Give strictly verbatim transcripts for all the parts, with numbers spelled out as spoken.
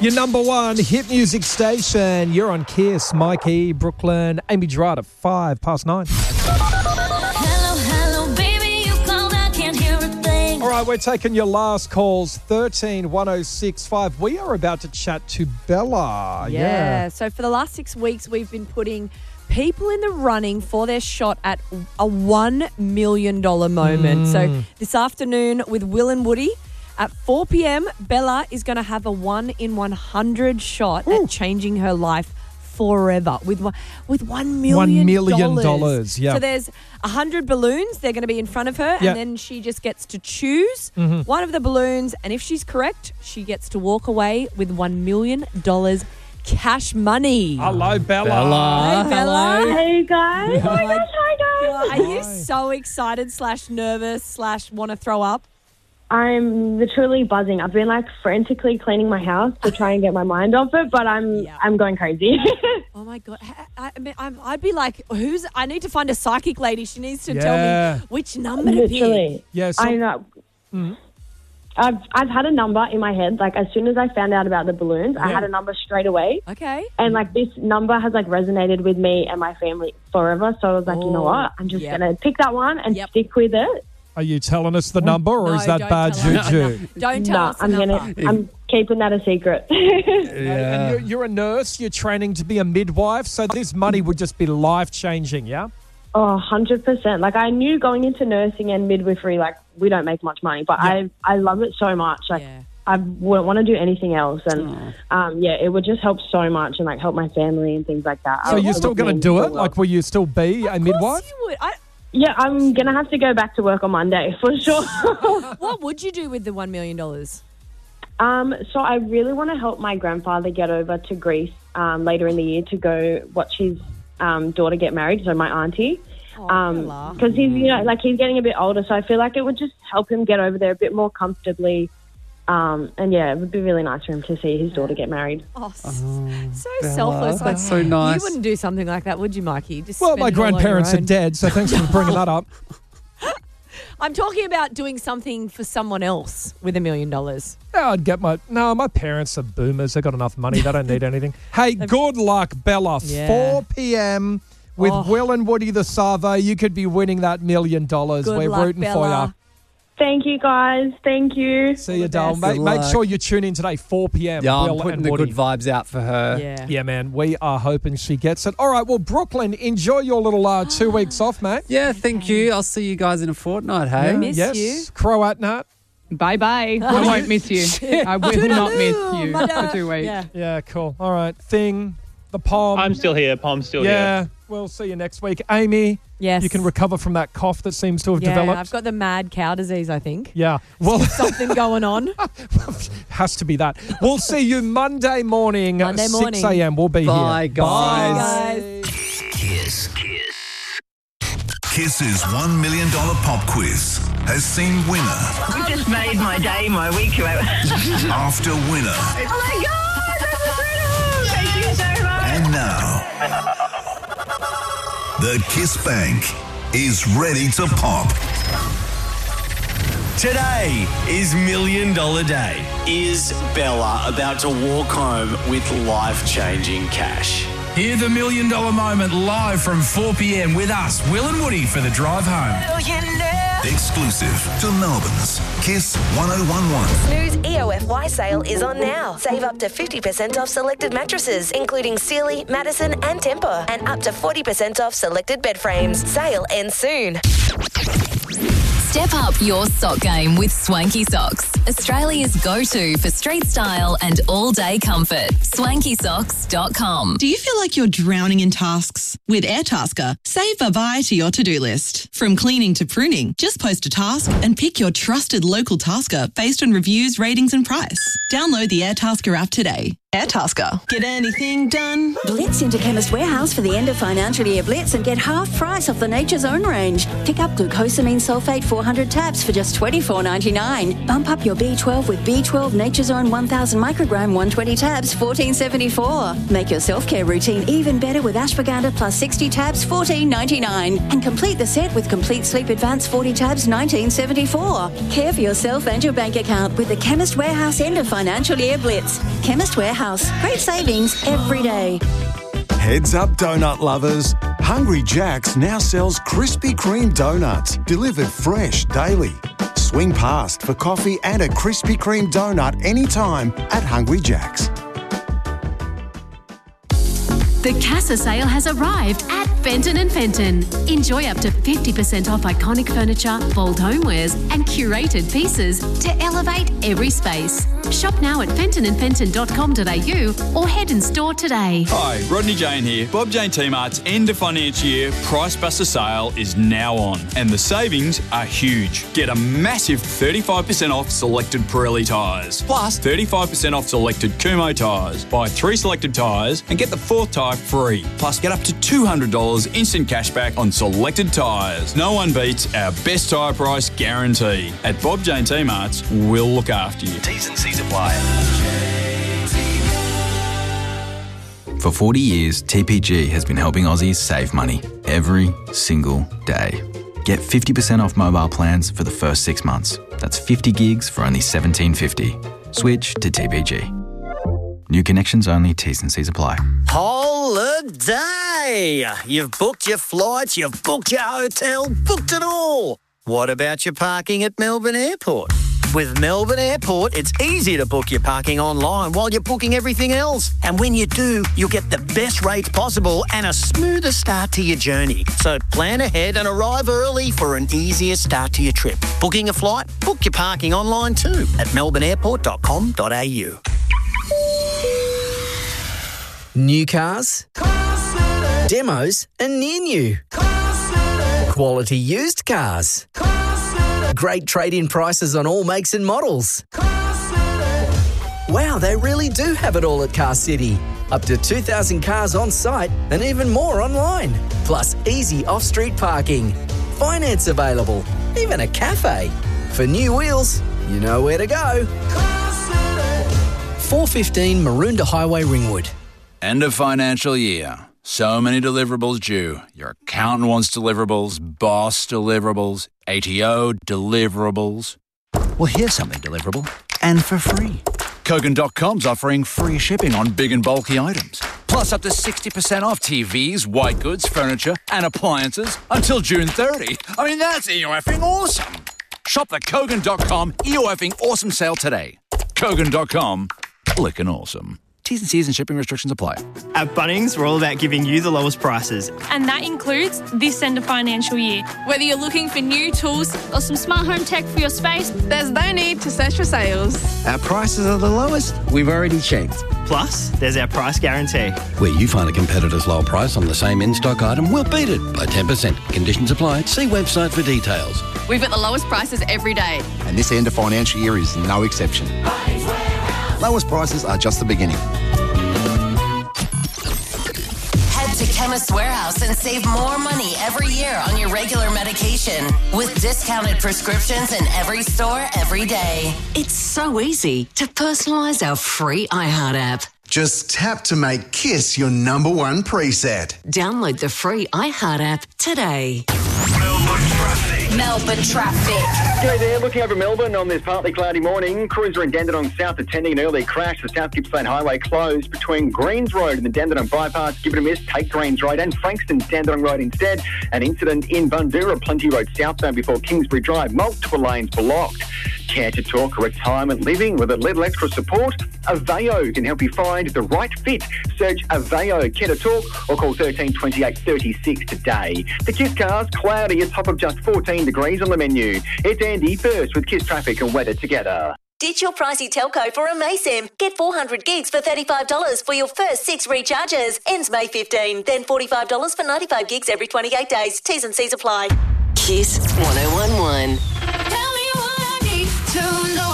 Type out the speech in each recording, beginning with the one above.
Your number one hit music station. You're on Kiss. Mikey, Brooklyn, Amy Gerard at five past nine. Hello, hello, baby, you called, I can't hear a thing. All right, we're taking your last calls, thirteen one oh six five. We are about to chat to Bella. Yeah. Yeah. So for the last six weeks, we've been putting people in the running for their shot at a one million dollars moment. Mm. So this afternoon with Will and Woody at four p.m, Bella is going to have a one in one hundred shot Ooh. at changing her life forever with one, with one million One million dollars, yeah. So there's a hundred balloons. They're going to be in front of her, Yeah. and then she just gets to choose Mm-hmm. one of the balloons, and if she's correct, she gets to walk away with one million dollars cash money. Hello, Bella. Hey, Bella. Hey guys. Oh my gosh, hi guys. Are you so excited slash nervous slash want to throw up? I'm literally buzzing. I've been like frantically cleaning my house to try and get my mind off it, but I'm Yeah. I'm going crazy. Oh my God. I, I mean, I'm, I'd be like, who's, I need to find a psychic lady. She needs to Yeah. tell me which number to pick. literally. Yeah, so- I know. I've I've had a number in my head. Like as soon as I found out about the balloons, I Yeah. had a number straight away. Okay. And like this number has like resonated with me and my family forever. So I was like, you know Oh, what? I'm just yep. gonna pick that one and Yep. stick with it. Are you telling us the number or No, is that don't bad tell us. juju? No, don't tell no, us the I'm number. gonna I'm keeping that a secret. And you're, you're a nurse, you're training to be a midwife, so this money would just be life-changing, yeah? Oh, one hundred percent. Like, I knew going into nursing and midwifery, like, we don't make much money, but Yeah. I I love it so much. Like, Yeah. I wouldn't want to do anything else. And, um, yeah, it would just help so much and, like, help my family and things like that. So I- you're it still would going to mean do the it? Like, world. will you still be a Of midwife? course you would. I, Yeah, I'm going to have to go back to work on Monday, for sure. what would you do with the one million dollars? um, so I really want to help my grandfather get over to Greece um, later in the year to go watch his um, daughter get married, so my auntie. Oh, Um, Bella. because he's, you know, like he's getting a bit older, so I feel like it would just help him get over there a bit more comfortably. Um, and yeah, it would be really nice for him to see his daughter get married. Oh, s- so Bella, selfless. Like, that's so nice. You wouldn't do something like that, would you, Mikey? Just Well, spend my it all on your grandparents are own. dead, so thanks for bringing that up. I'm talking about doing something for someone else with a million dollars. Yeah, I'd get my... No, my parents are boomers. They've got enough money. They don't need anything. Hey, good luck, Bella. Yeah. four p.m. with Oh. Will and Woody the Savo. You could be winning that million dollars. Good We're luck, rooting for Bella. you. Thank you, guys. Thank you. See you, the Dale. best. Make, Good make luck. sure you tune in today, four p.m. Yeah, Will I'm putting and the Woody. good vibes out for her. Yeah. Yeah, man. We are hoping she gets it. All right, well, Brooklyn, enjoy your little uh, two weeks off, mate. Yeah, thank you. I'll see you guys in a fortnight, hey? Miss yes. you. Croat Nat. Bye bye. I won't miss you. I will not miss you for two weeks. Yeah. Yeah, cool. All right. Thing, the Pom. I'm still here. Pom's still here. Yeah, we'll see you next week. Amy, Yes. you can recover from that cough that seems to have Yeah, developed. I've got the mad cow disease, I think. Yeah, well, Something going on. has to be that. We'll see you Monday morning, Monday morning. six a.m. We'll be Bye, here. guys. Guys. Kiss. Kiss. Kiss's one million dollars pop quiz has seen winner You just made my day, my week. after winner. Oh my God, that's incredible! Thank you so much. And now, the Kiss Bank is ready to pop. Today is Million Dollar Day. Is Bella about to walk home with life-changing cash? Hear the Million Dollar Moment live from four p.m. with us, Will and Woody, for the drive home. Exclusive to Melbourne's Kiss one oh one one. Snooze E O F Y sale is on now. Save up to fifty percent off selected mattresses, including Sealy, Madison and Temper, and up to forty percent off selected bed frames. Sale ends soon. Step up your sock game with Swanky Socks, Australia's go-to for street style and all-day comfort. swanky socks dot com. Do you feel like you're drowning in tasks? With Airtasker, save bye-bye to your to-do list. From cleaning to pruning, just post a task and pick your trusted local tasker based on reviews, ratings and price. Download the Airtasker app today. Airtasker. Get anything done? Blitz into Chemist Warehouse for the end of financial year blitz and get half price off the Nature's Own range. Pick up glucosamine sulfate four hundred tabs for just twenty-four ninety-nine. Bump up your B twelve with B twelve Nature's Own one thousand microgram one hundred twenty tabs, fourteen seventy-four. Make your self-care routine even better with ashwagandha plus sixty tabs, fourteen ninety-nine. And complete the set with Complete Sleep Advance forty tabs, nineteen seventy-four. Care for yourself and your bank account with the Chemist Warehouse end of financial year blitz. Chemist Warehouse. Great savings every day. Heads up, donut lovers. Hungry Jack's now sells Krispy Kreme donuts, delivered fresh daily. Swing past for coffee and a Krispy Kreme donut anytime at Hungry Jack's. The Casa sale has arrived at Fenton and Fenton. Enjoy up to fifty percent off iconic furniture, bold homewares and curated pieces to elevate every space. Shop now at fenton and fenton dot com dot a u or head in store today. Hi, Rodney Jane here. Bob Jane T-Mart's end of financial year Price Buster sale is now on and the savings are huge. Get a massive thirty-five percent off selected Pirelli tyres, plus thirty-five percent off selected Kumho tyres. Buy three selected tyres and get the fourth tyre free. Plus get up to two hundred dollars instant cashback on selected tyres. No one beats our best tyre price guarantee. At Bob Jane T-Mart's, we'll look after you. T's and C's apply. For forty years, T P G has been helping Aussies save money every single day. Get fifty percent off mobile plans for the first six months. That's fifty gigs for only seventeen fifty. Switch to T P G. New connections only, T's and C's apply. Holiday! You've booked your flights, you've booked your hotel, booked it all. What about your parking at Melbourne Airport? With Melbourne Airport, it's easy to book your parking online while you're booking everything else. And when you do, you'll get the best rates possible and a smoother start to your journey. So plan ahead and arrive early for an easier start to your trip. Booking a flight? Book your parking online too at melbourne airport dot com dot a u. New cars, demos and near new, quality used cars, great trade-in prices on all makes and models. Wow, they really do have it all at Car City. Up to two thousand cars on site and even more online. Plus easy off-street parking, finance available, even a cafe. For new wheels, you know where to go. four fifteen Maroondah Highway, Ringwood. End of financial year. So many deliverables due. Your accountant wants deliverables, boss deliverables, A T O deliverables. Well, here's something deliverable and for free. Kogan dot com's offering free shipping on big and bulky items. Plus up to sixty percent off T Vs, white goods, furniture and appliances until June thirtieth. I mean, that's E O F-ing awesome. Shop the Kogan dot com E O F-ing awesome sale today. Kogan dot com, clickin' awesome. T's and C's and shipping restrictions apply. At Bunnings, we're all about giving you the lowest prices. And that includes this end of financial year. Whether you're looking for new tools or some smart home tech for your space, there's no need to search for sales. Our prices are the lowest we've already checked. Plus, there's our price guarantee. Where you find a competitor's low price on the same in-stock item, we'll beat it by ten percent. Conditions apply. See website for details. We've got the lowest prices every day. And this end of financial year is no exception. Lowest prices are just the beginning. Head to Chemist Warehouse and save more money every year on your regular medication with discounted prescriptions in every store every day. It's so easy to personalise our free iHeart app. Just tap to make KISS your number one preset. Download the free iHeart app today. Melbourne traffic. G'day there, looking over Melbourne on this partly cloudy morning. Cruiser in Dandenong South attending an early crash. The South Gippsland Highway closed between Greens Road and the Dandenong Bypass. Give it a miss, take Greens Road and Frankston Dandenong Road instead. An incident in Bundoora, Plenty Road southbound before Kingsbury Drive. Multiple lanes blocked. Care to talk retirement living with a little extra support? Aveo can help you find the right fit. Search Aveo, Care to Talk, or call thirteen twenty-eight thirty-six today. The KISS car's cloudy, a top of just fourteen degrees on the menu. It's Andy first with KISS traffic and weather together. Ditch your pricey telco for a Maysim. Get four hundred gigs for thirty-five dollars for your first six recharges. Ends May fifteenth. Then forty-five dollars for ninety-five gigs every twenty-eight days. T's and C's apply. KISS one oh one one. Tell me what I need to know.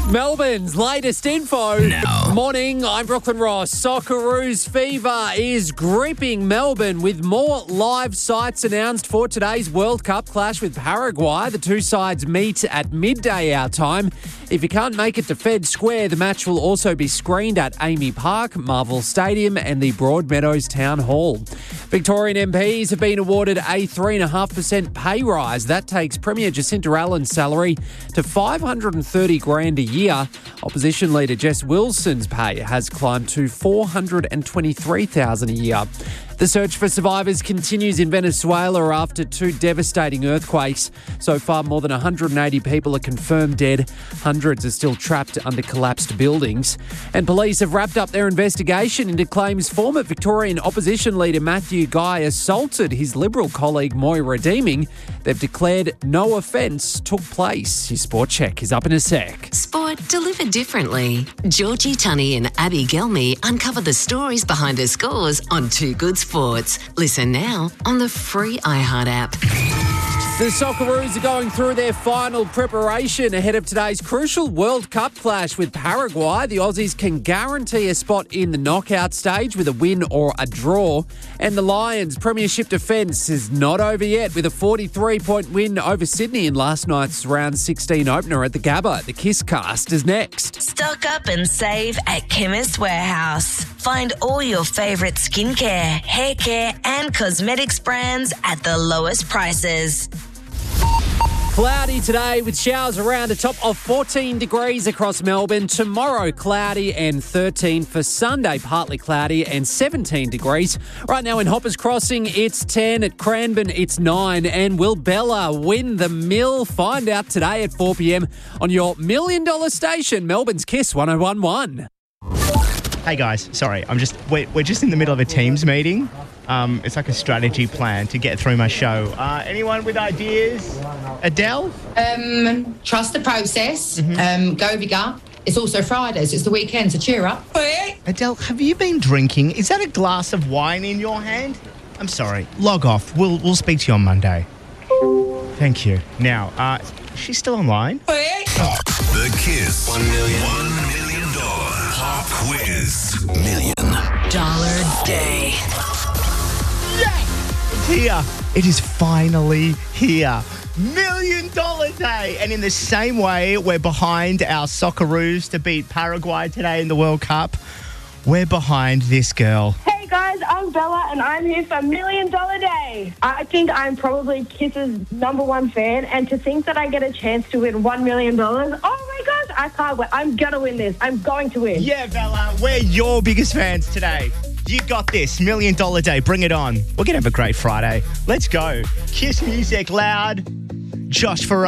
Melbourne's latest info. Now. Morning, I'm Brooklyn Ross. Socceroos fever is gripping Melbourne with more live sites announced for today's World Cup clash with Paraguay. The two sides meet at midday our time. If you can't make it to Fed Square, the match will also be screened at Amy Park, Marvel Stadium and the Broadmeadows Town Hall. Victorian M Ps have been awarded a three point five percent pay rise. That takes Premier Jacinta Allen's salary to five hundred thirty grand a year. Opposition leader Jess Wilson's pay has climbed to four hundred twenty-three thousand dollars a year. The search for survivors continues in Venezuela after two devastating earthquakes. So far, more than one hundred eighty people are confirmed dead. Hundreds are still trapped under collapsed buildings. And police have wrapped up their investigation into claims former Victorian opposition leader Matthew Guy assaulted his Liberal colleague Moira Deeming. They've declared no offence took place. Your Sport Check is up in a sec. Sport delivered differently. Georgie Tunney and Abby Gelmy uncover the stories behind the scores on Two Good Sports. Listen now on the free iHeart app. The Socceroos are going through their final preparation ahead of today's crucial World Cup clash with Paraguay. The Aussies can guarantee a spot in the knockout stage with a win or a draw. And the Lions' premiership defence is not over yet with a forty-three point win over Sydney in last night's round sixteen opener at the Gabba. The Kiss Cast is next. Stock up and save at Chemist Warehouse. Find all your favourite skincare, hair care and cosmetics brands at the lowest prices. Cloudy today with showers around a top of fourteen degrees across Melbourne. Tomorrow, cloudy and thirteen. For Sunday, partly cloudy and seventeen degrees. Right now in Hoppers Crossing, it's ten. At Cranbourne, it's nine. And will Bella win the Mill? Find out today at four p.m. on your million dollar station, Melbourne's Kiss one oh one one. Hey guys, sorry, I'm just we're, we're just in the middle of a Teams meeting. Um, it's like a strategy plan to get through my show. Uh, anyone with ideas? Adele? Um, trust the process. Mm-hmm. Um, go bigger. It's also Fridays. It's the weekend, so cheer up. Adele, have you been drinking? Is that a glass of wine in your hand? I'm sorry. Log off. We'll we'll speak to you on Monday. Thank you. Now, uh, she's still online. The Kiss One million. One million dollar pop quiz. Million dollar day. It's here. It is finally here. Million dollar day. And in the same way, we're behind our Socceroos to beat Paraguay today in the World Cup. We're behind this girl. Hey guys, I'm Bella and I'm here for Million Dollar Day. I think I'm probably Kiss's number one fan, and to think that I get a chance to win one million dollars, oh my gosh, I can't wait. I'm going to win this. I'm going to win. Yeah, Bella, we're your biggest fans today. You got this. Million Dollar Day. Bring it on. We're going to have a great Friday. Let's go. Kiss music loud. Josh Farrar.